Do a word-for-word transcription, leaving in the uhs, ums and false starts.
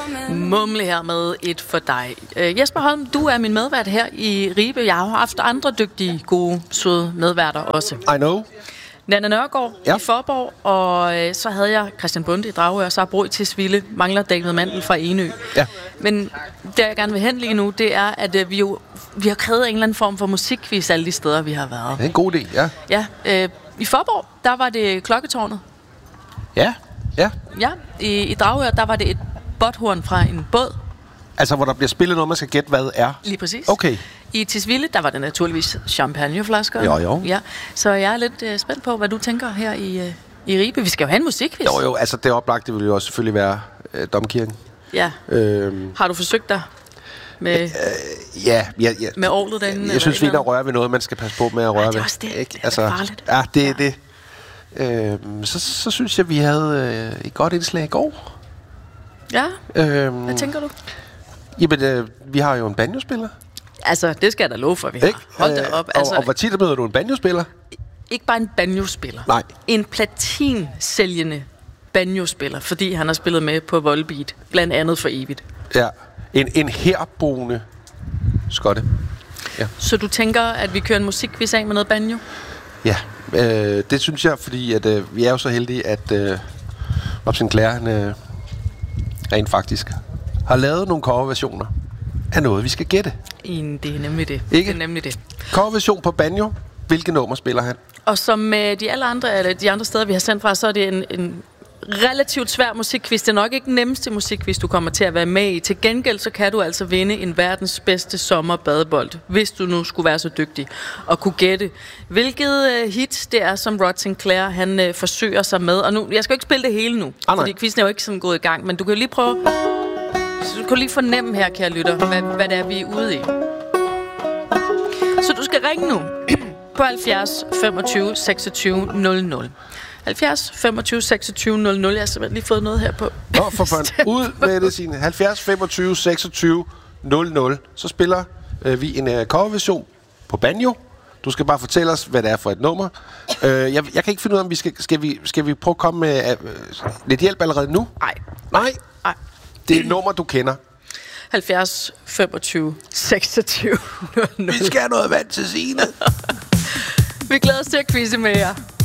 Mumle her med et for dig. Uh, Jesper Holm, du er min medvært her i Ribe. Jeg har haft andre dygtige, gode, søde medværter også. I know. Nanna Nørgaard ja. i Forborg, og øh, så havde jeg Christian Bunde i Dragør, og så Bro i Tisvilde, mangler David Mandel fra Enø. Ja. Men det, jeg gerne vil hen lige nu, det er, at øh, vi jo vi har krævet en eller anden form for musikquiz alle de steder, vi har været. Det er en god idé, ja. Ja, øh, i Forborg, der var det Klokketårnet. Ja, ja. Ja, i, i Dragør, der var det et botthorn fra en båd. Altså, hvor der bliver spillet noget, man skal gætte, hvad er? Lige præcis. Okay. I Tisvilde, der var det naturligvis champagneflasker. Jo, jo. Ja, så jeg er lidt øh, spændt på, hvad du tænker her i, øh, i Ribe. Vi skal jo have en musikquiz. Jo, jo, altså det oplagte vil jo også selvfølgelig være øh, Domkirken. Ja. Øhm. Har du forsøgt dig med, øh, ja, ja, ja. med orlet derinde? Jeg, jeg synes, vi er rører ved noget, man skal passe på med at røre ved. Ja, det er også det. Ikke? Det er altså, farligt. Ja, det er ja. det. Øhm, så, så synes jeg, vi havde øh, et godt indslag i går. Ja? Øhm, hvad tænker du? Jamen, øh, vi har jo en banjospiller. Altså, det skal jeg da love for, vi har. Ikke? Hold da op. Altså, og, og hvor tit møder du en banjospiller? Ikke bare en banjospiller. Nej. En platinsælgende banjospiller, fordi han har spillet med på Volbeat, blandt andet for evigt. Ja. En, en herboende skotte. Ja. Så du tænker, at vi kører en musikquiz af med noget banjo? Ja, øh, det synes jeg, fordi at, øh, vi er jo så heldige, at øh, Rob Sinclair, han øh, rent faktisk har lavet nogle coverversioner af noget, vi skal gætte. En, det er nemlig det. Ikke? Det er nemlig det. Coverversion på banjo. Hvilke nummer spiller han? Og som øh, de alle andre, eller de andre steder, vi har sendt fra, så er det en, en relativt svær musikquiz. Det er nok ikke den nemmeste musikquiz, du kommer til at være med i. Til gengæld, så kan du altså vinde en verdens bedste sommerbadebold, hvis du nu skulle være så dygtig og kunne gætte, hvilket øh, hit det er, som Rod Sinclair, han øh, forsøger sig med. Og nu, jeg skal jo ikke spille det hele nu, ah, fordi quizzen er jo ikke sådan gået i gang, men du kan jo lige prøve, så du kan lige fornemme her, kære lytter, hvad, hvad det er, vi er ude i. Så du skal ringe nu på halvfjerds femogtyve seksogtyve nul nul. halvfjerds femogtyve seksogtyve nul nul. Jeg har simpelthen lige fået noget her på. Nå, for fanden. Ud med det, Signe. halvfjerds femogtyve seksogtyve nul nul. Så spiller øh, vi en øh, coverversion på banjo. Du skal bare fortælle os, hvad det er for et nummer. Øh, jeg, jeg kan ikke finde ud af, om vi skal, skal, vi, skal vi prøve at komme med øh, lidt hjælp allerede nu? Nej. Nej? Nej. Det er et nummer, du kender. halvfjerds femogtyve seksogtyve nul nul. Vi skal have noget vand til Signe. Vi glæder os til at quizze med jer.